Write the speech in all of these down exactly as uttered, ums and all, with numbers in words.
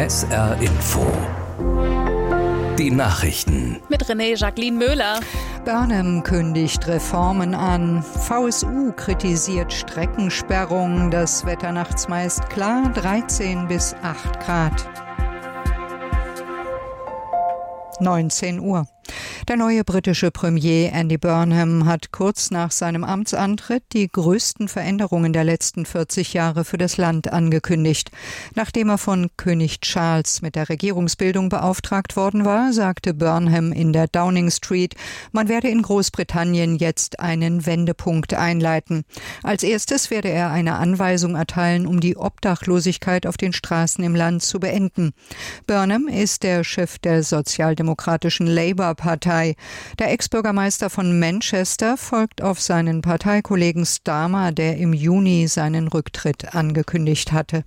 S R Info. Die Nachrichten. Mit René Jacqueline Möhler. Burnham kündigt Reformen an. V S U kritisiert Streckensperrung. Das Wetter nachts meist klar, dreizehn bis acht Grad. neunzehn Uhr. Der neue britische Premier Andy Burnham hat kurz nach seinem Amtsantritt die größten Veränderungen der letzten vierzig Jahre für das Land angekündigt. Nachdem er von König Charles mit der Regierungsbildung beauftragt worden war, sagte Burnham in der Downing Street, man werde in Großbritannien jetzt einen Wendepunkt einleiten. Als erstes werde er eine Anweisung erteilen, um die Obdachlosigkeit auf den Straßen im Land zu beenden. Burnham ist der Chef der sozialdemokratischen Labour-Partei. Der Ex-Bürgermeister von Manchester folgt auf seinen Parteikollegen Starmer, der im Juni seinen Rücktritt angekündigt hatte.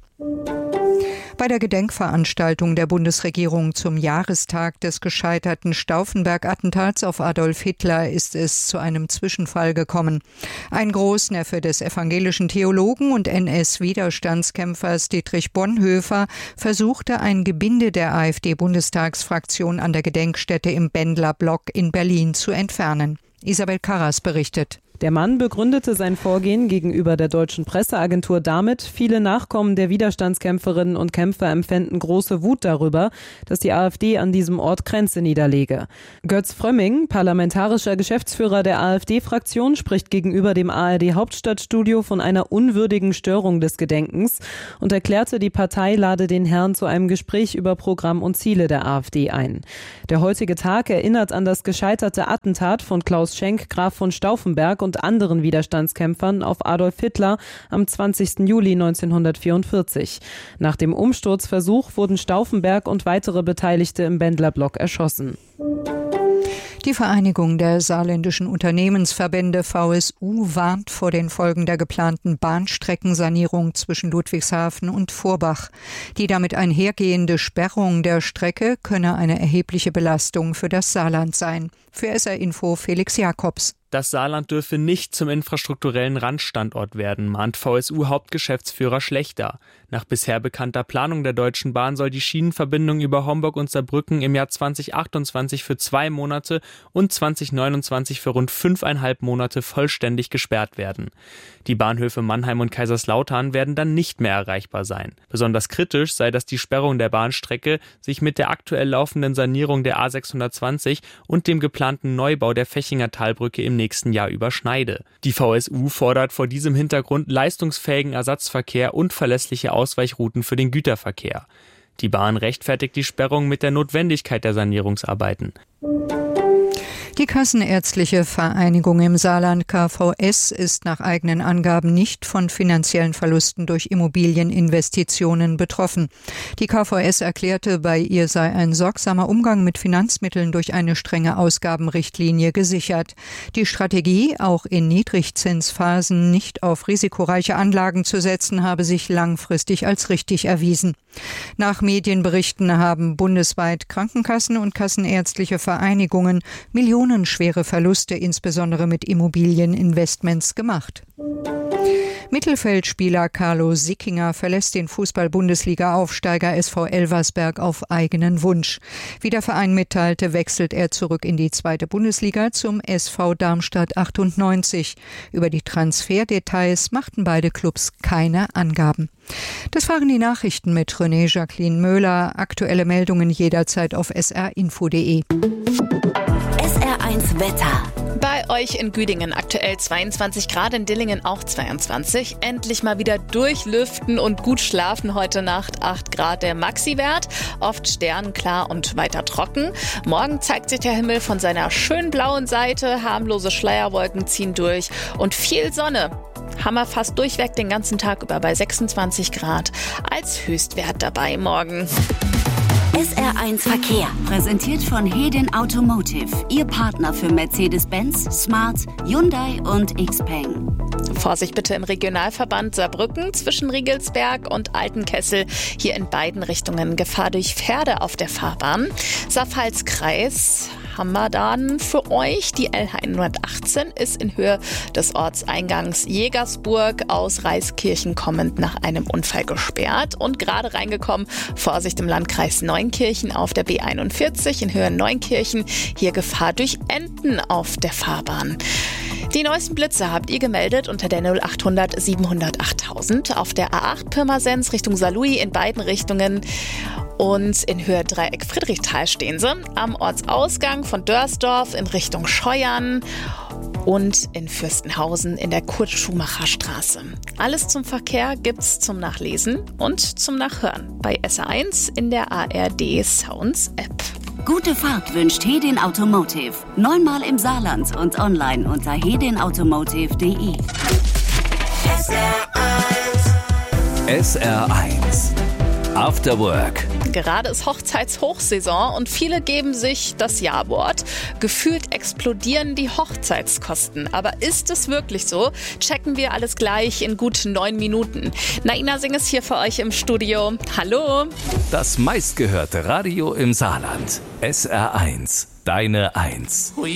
Bei der Gedenkveranstaltung der Bundesregierung zum Jahrestag des gescheiterten Stauffenberg-Attentats auf Adolf Hitler ist es zu einem Zwischenfall gekommen. Ein Großneffe des evangelischen Theologen und N S-Widerstandskämpfers Dietrich Bonhoeffer versuchte ein Gebinde der AfD-Bundestagsfraktion an der Gedenkstätte im Bendler Block in Berlin zu entfernen. Isabel Karras berichtet. Der Mann begründete sein Vorgehen gegenüber der deutschen Presseagentur damit, viele Nachkommen der Widerstandskämpferinnen und Kämpfer empfänden große Wut darüber, dass die AfD an diesem Ort Kränze niederlege. Götz Frömming, parlamentarischer Geschäftsführer der AfD-Fraktion, spricht gegenüber dem A R D-Hauptstadtstudio von einer unwürdigen Störung des Gedenkens und erklärte, die Partei lade den Herrn zu einem Gespräch über Programm und Ziele der AfD ein. Der heutige Tag erinnert an das gescheiterte Attentat von Klaus Schenk, Graf von Stauffenberg und anderen Widerstandskämpfern auf Adolf Hitler am zwanzigsten Juli neunzehnhundertvierundvierzig. Nach dem Umsturzversuch wurden Stauffenberg und weitere Beteiligte im Bendler Block erschossen. Die Vereinigung der saarländischen Unternehmensverbände V S U warnt vor den Folgen der geplanten Bahnstreckensanierung zwischen Ludwigshafen und Vorbach. Die damit einhergehende Sperrung der Strecke könne eine erhebliche Belastung für das Saarland sein. Für S R Info Felix Jakobs. Das Saarland dürfe nicht zum infrastrukturellen Randstandort werden, mahnt V S U-Hauptgeschäftsführer Schlechter. Nach bisher bekannter Planung der Deutschen Bahn soll die Schienenverbindung über Homburg und Saarbrücken im Jahr zweitausendachtundzwanzig für zwei Monate und zweitausendneunundzwanzig für rund fünfeinhalb Monate vollständig gesperrt werden. Die Bahnhöfe Mannheim und Kaiserslautern werden dann nicht mehr erreichbar sein. Besonders kritisch sei, dass die Sperrung der Bahnstrecke sich mit der aktuell laufenden Sanierung der A sechshundertzwanzig und dem geplanten Neubau der Fechinger Talbrücke im nächsten Jahr überschneide. Die V S U fordert vor diesem Hintergrund leistungsfähigen Ersatzverkehr und verlässliche Ausweichrouten für den Güterverkehr. Die Bahn rechtfertigt die Sperrung mit der Notwendigkeit der Sanierungsarbeiten. Die Kassenärztliche Vereinigung im Saarland K V S ist nach eigenen Angaben nicht von finanziellen Verlusten durch Immobilieninvestitionen betroffen. Die K V S erklärte, bei ihr sei ein sorgsamer Umgang mit Finanzmitteln durch eine strenge Ausgabenrichtlinie gesichert. Die Strategie, auch in Niedrigzinsphasen nicht auf risikoreiche Anlagen zu setzen, habe sich langfristig als richtig erwiesen. Nach Medienberichten haben bundesweit Krankenkassen und kassenärztliche Vereinigungen millionenschwere Verluste, insbesondere mit Immobilieninvestments, gemacht. Mittelfeldspieler Carlo Sickinger verlässt den Fußball-Bundesliga-Aufsteiger S V Elversberg auf eigenen Wunsch. Wie der Verein mitteilte, wechselt er zurück in die zweite Bundesliga zum S V Darmstadt achtundneunzig. Über die Transferdetails machten beide Clubs keine Angaben. Das waren die Nachrichten mit René Jacqueline Möhler. Aktuelle Meldungen jederzeit auf s r info punkt d e. S R eins Wetter. Bei euch in Güdingen aktuell zweiundzwanzig Grad, in Dillingen auch zweiundzwanzig. Endlich mal wieder durchlüften und gut schlafen heute Nacht. acht Grad der Maxi-Wert, oft sternenklar und weiter trocken. Morgen zeigt sich der Himmel von seiner schön blauen Seite, harmlose Schleierwolken ziehen durch und viel Sonne. Haben wir fast durchweg den ganzen Tag über bei sechsundzwanzig Grad als Höchstwert dabei morgen. S R eins Verkehr, präsentiert von Hedin Automotive, Ihr Partner für Mercedes-Benz, Smart, Hyundai und Xpeng. Vorsicht bitte im Regionalverband Saarbrücken zwischen Riegelsberg und Altenkessel. Hier in beiden Richtungen Gefahr durch Pferde auf der Fahrbahn. Saarpfalz-Kreis haben wir dann für euch. Die L H hundertachtzehn ist in Höhe des Ortseingangs Jägersburg aus Reiskirchen kommend nach einem Unfall gesperrt und gerade reingekommen. Vorsicht im Landkreis Neunkirchen auf der B einundvierzig in Höhe Neunkirchen. Hier Gefahr durch Enten auf der Fahrbahn. Die neuesten Blitze habt ihr gemeldet unter der null achthundert siebenhundert achttausend auf der A acht Pirmasens Richtung Saarlouis in beiden Richtungen. Und in Höhe Dreieck Friedrichsthal stehen sie am Ortsausgang von Dörsdorf in Richtung Scheuern und in Fürstenhausen in der Kurt-Schumacher-Straße. Alles zum Verkehr gibt's zum Nachlesen und zum Nachhören bei S R eins in der A R D Sounds App. Gute Fahrt wünscht Hedin Automotive. Neunmal im Saarland und online unter hedin automotive punkt de. S R eins. S R eins. After Work. Gerade ist Hochzeitshochsaison und viele geben sich das Ja-Wort. Gefühlt explodieren die Hochzeitskosten. Aber ist es wirklich so? Checken wir alles gleich in gut neun Minuten. Naina Singh ist hier für euch im Studio. Hallo. Das meistgehörte Radio im Saarland. S R eins. Deine Eins.